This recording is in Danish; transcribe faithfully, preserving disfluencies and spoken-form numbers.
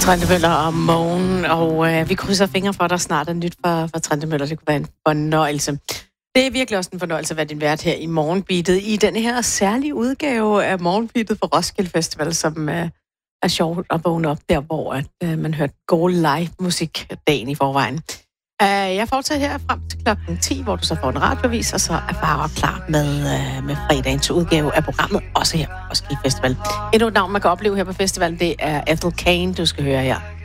Trentemøller og Mogen, og øh, vi krydser fingre for, at der snart er nyt for, for Trentemøller. Det kunne være en fornøjelse. Det er virkelig også en fornøjelse at være din vært her i Morgenbeatet, i den her særlige udgave af Morgenbeatet for Roskilde Festival, som øh, er sjovt at vågne op der, hvor at, øh, man hørte god live-musik dagen i forvejen. Uh, jeg fortsætter her frem til klokken ti, hvor du så får en radiovis, og så er bare klar med, uh, med fredagens udgave af programmet, også her på Roskilde Festival. Endnu et navn, man kan opleve her på festivalen, det er Ethel Cain, du skal høre her.